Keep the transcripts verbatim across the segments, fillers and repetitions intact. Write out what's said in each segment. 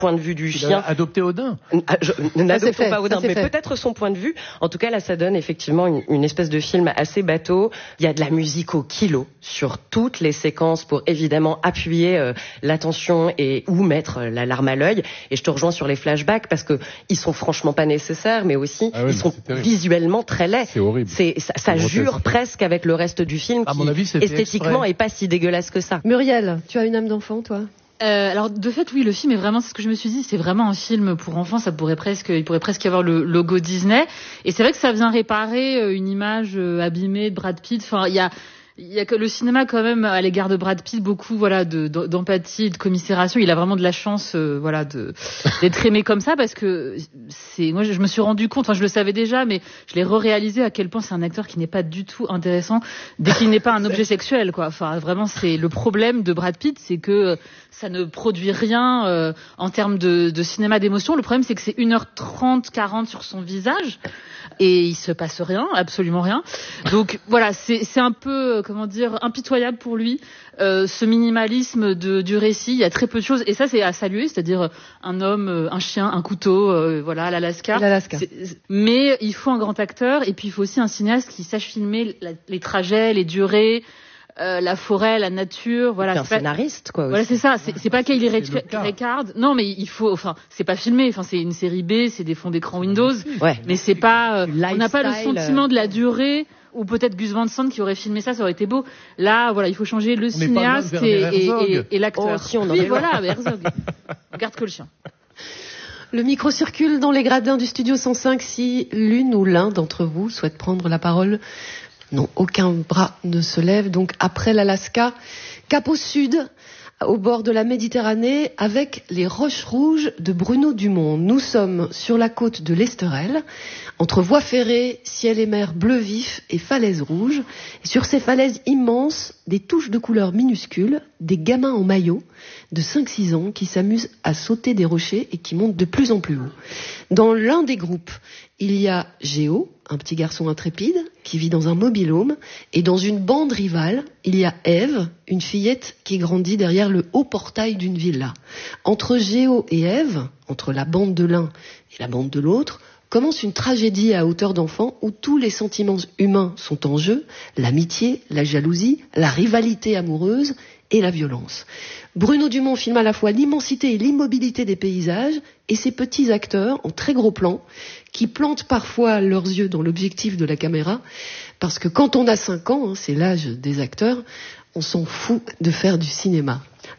point de vue du Il chien. a adopté Odin. Ah, je, n'adoptons pas Odin, mais fait. peut-être son point de vue. En tout cas, là, ça donne effectivement une, une espèce de film assez bateau. Il y a de la musique au kilo sur toutes les séquences pour évidemment appuyer euh, l'attention et ou mettre la larme à l'œil. Et je te rejoins sur les flashbacks parce que ils sont franchement pas nécessaires, mais aussi ah oui, ils sont visuellement très laids. C'est horrible. C'est, ça, ça jure presque avec le reste du film à qui mon avis, esthétiquement est pas si dégueulasse que ça. Muriel, tu as une âme d'enfant, toi? Euh, alors de fait oui, le film est vraiment, c'est ce que je me suis dit, c'est vraiment un film pour enfants. Ça pourrait presque, il pourrait presque y avoir le logo Disney. Et c'est vrai que ça vient réparer une image abîmée de Brad Pitt. Enfin, il y a il y a que le cinéma quand même à l'égard de Brad Pitt beaucoup voilà de, d'empathie, de commisération. Il a vraiment de la chance euh, voilà de d'être aimé comme ça parce que c'est moi je, je me suis rendu compte, enfin je le savais déjà mais je l'ai re-réalisé à quel point c'est un acteur qui n'est pas du tout intéressant dès qu'il n'est pas un objet sexuel quoi. Enfin vraiment c'est le problème de Brad Pitt, c'est que ça ne produit rien euh, en termes de, de cinéma d'émotion. Le problème c'est que c'est une heure trente, quarante sur son visage et il se passe rien, absolument rien. Donc voilà, c'est c'est un peu comment dire impitoyable pour lui euh, ce minimalisme de du récit. Il y a très peu de choses et ça c'est à saluer, c'est-à-dire un homme, un chien, un couteau, euh, voilà à l'Alaska. L'Alaska. C'est, mais il faut un grand acteur et puis il faut aussi un cinéaste qui sache filmer la, les trajets, les durées. Euh, la forêt, la nature, voilà. C'est un c'est pas... scénariste, quoi. Aussi. Voilà, c'est ça. C'est, c'est pas Kaylee Ricard. Non, mais il faut. Enfin, c'est pas filmé. Enfin, c'est une série B, c'est des fonds d'écran Windows. Ouais. Mais c'est pas. Euh, on n'a pas le sentiment de la durée. Ou peut-être Gus Van Sant qui aurait filmé ça, ça aurait été beau. Là, voilà, il faut changer le on cinéaste et, et, et, et l'acteur. Oh, si on en oui, est voilà, Herzog. Garde que le chien. Le micro circule dans les gradins du studio cent cinq si l'une ou l'un d'entre vous souhaite prendre la parole. Non, aucun bras ne se lève. Donc après l'Alaska, cap au sud, au bord de la Méditerranée, avec les Roches Rouges de Bruno Dumont. Nous sommes sur la côte de l'Esterel, entre voies ferrées, ciel et mer bleu vif et falaises rouges. Et sur ces falaises immenses, des touches de couleurs minuscules, des gamins en maillot de cinq six ans qui s'amusent à sauter des rochers et qui montent de plus en plus haut. Dans l'un des groupes, il y a Géo, un petit garçon intrépide qui vit dans un mobil-home, et dans une bande rivale, il y a Ève, une fillette qui grandit derrière le haut portail d'une villa. Entre Géo et Ève, entre la bande de l'un et la bande de l'autre, commence une tragédie à hauteur d'enfant où tous les sentiments humains sont en jeu, l'amitié, la jalousie, la rivalité amoureuse et la violence. Bruno Dumont filme à la fois l'immensité et l'immobilité des paysages et ces petits acteurs en très gros plan qui plantent parfois leurs yeux dans l'objectif de la caméra parce que quand on a cinq ans, hein, c'est l'âge des acteurs, on s'en fout de faire du cinéma. Ava ?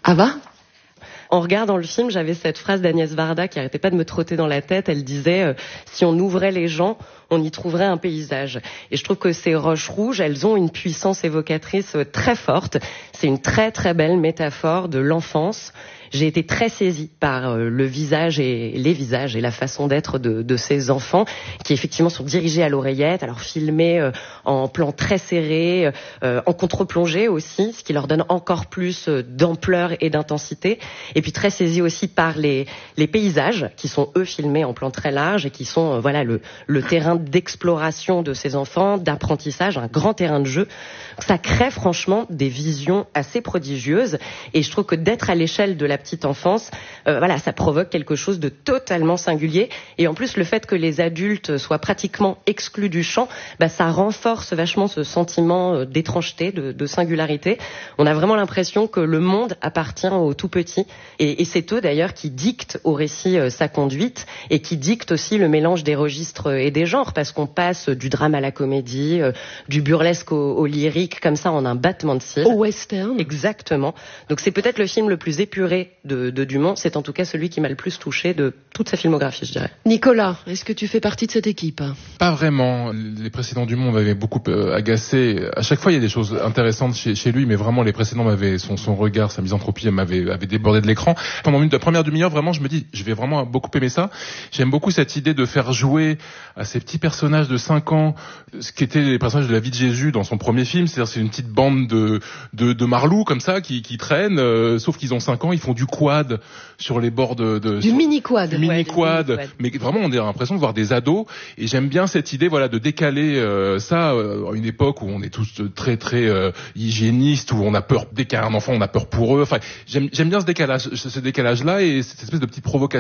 En regardant le film, j'avais cette phrase d'Agnès Varda qui arrêtait pas de me trotter dans la tête. Elle disait euh, « Si on ouvrait les gens, on y trouverait un paysage ». Et je trouve que ces roches rouges, elles ont une puissance évocatrice euh, très forte. C'est une très très belle métaphore de l'enfance. J'ai été très saisie par euh, le visage et les visages et la façon d'être de, de ces enfants qui effectivement sont dirigés à l'oreillette, alors filmés euh, en plan très serré, euh, en contre-plongée aussi, ce qui leur donne encore plus euh, d'ampleur et d'intensité. Et puis très saisie aussi par les, les paysages qui sont eux filmés en plan très large et qui sont euh, voilà le, le terrain d'exploration de ces enfants, d'apprentissage, un grand terrain de jeu. Ça crée franchement des visions assez prodigieuses et je trouve que d'être à l'échelle de la petite enfance, euh, voilà, ça provoque quelque chose de totalement singulier. Et en plus, le fait que les adultes soient pratiquement exclus du champ, bah, ça renforce vachement ce sentiment d'étrangeté, de, de singularité. On a vraiment l'impression que le monde appartient aux tout petits. Et, et c'est eux d'ailleurs qui dictent au récit euh, sa conduite et qui dictent aussi le mélange des registres et des genres, parce qu'on passe du drame à la comédie, euh, du burlesque au, au lyrique, comme ça en un battement de cils. Au western. Exactement. Donc c'est peut-être le film le plus épuré de, de Dumont. C'est en tout cas celui qui m'a le plus touché de toute sa filmographie, je dirais. Nicolas, est-ce que tu fais partie de cette équipe ? Pas vraiment. Les précédents Dumont m'avaient beaucoup euh, agacé. À chaque fois, il y a des choses intéressantes chez, chez lui, mais vraiment les précédents m'avaient, son, son regard, sa misanthropie m'avait avait débordé de l'écran. Pendant une, la première demi-heure, vraiment, je me dis, je vais vraiment beaucoup aimer ça. J'aime beaucoup cette idée de faire jouer à ces petits personnages de cinq ans, ce qui étaient les personnages de la vie de Jésus dans son premier film. C'est-à-dire, c'est une petite bande de de, de marlous comme ça qui, qui traînent, euh, sauf qu'ils ont cinq ans, ils font du quad sur les bords de, de du mini quad, du mini quad, ouais, mais vraiment on a l'impression de voir des ados. Et j'aime bien cette idée, voilà, de décaler euh, ça euh, à une époque où on est tous très très euh, hygiénistes, où on a peur dès qu'il y a un enfant, on a peur pour eux. Enfin, j'aime j'aime bien ce décalage, ce décalage là et cette espèce de petite provocation